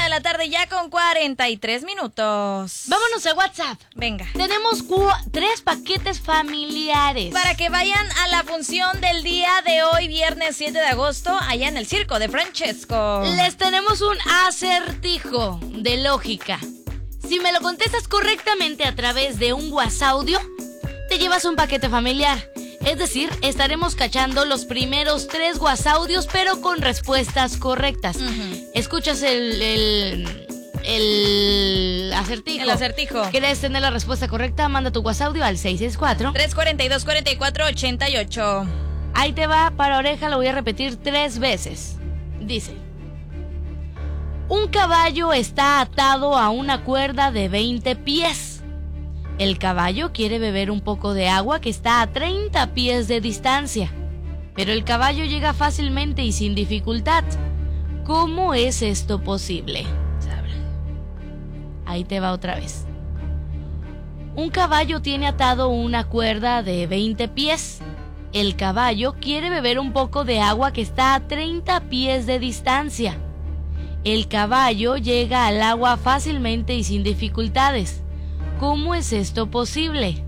la tarde ya con 43 minutos. Vámonos a WhatsApp. Venga. Tenemos 3 paquetes familiares. Para que vayan a la función del día de hoy, viernes 7 de agosto, allá en el Circo de Francesco. Les tenemos un acertijo de lógica. Si me lo contestas correctamente a través de un WhatsAudio, te llevas un paquete familiar. Es decir, estaremos cachando los primeros 3 WhatsAudios, pero con respuestas correctas. Escuchas el acertijo. El acertijo. ¿Quieres tener la respuesta correcta? Manda tu WhatsAudio al 664-342-4488. Ahí te va, para oreja, lo voy a repetir 3 veces. Dice: un caballo está atado a una cuerda de 20 pies. El caballo quiere beber un poco de agua que está a 30 pies de distancia, pero el caballo llega fácilmente y sin dificultad. ¿Cómo es esto posible? Ahí te va otra vez. Un caballo tiene atado una cuerda de 20 pies. El caballo quiere beber un poco de agua que está a 30 pies de distancia. El caballo llega al agua fácilmente y sin dificultades. ¿Cómo es esto posible?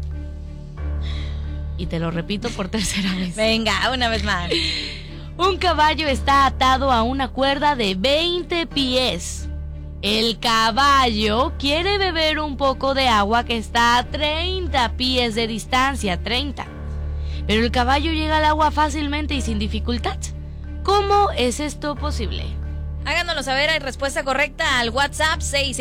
Y te lo repito por tercera vez. Venga, una vez más. Un caballo está atado a una cuerda de 20 pies. El caballo quiere beber un poco de agua que está a 30 pies de distancia, 30. Pero el caballo llega al agua fácilmente y sin dificultad. ¿Cómo es esto posible? Háganoslo saber, hay respuesta correcta al WhatsApp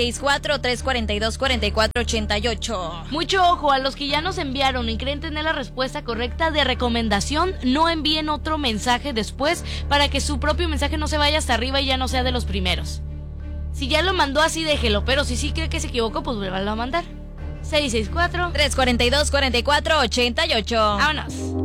664-342-4488. Mucho ojo, a los que ya nos enviaron y creen tener la respuesta correcta, de recomendación, no envíen otro mensaje después para que su propio mensaje no se vaya hasta arriba y ya no sea de los primeros. Si ya lo mandó así, déjelo, pero si sí cree que se equivocó, pues vuélvalo a mandar. 664-342-4488. Vámonos.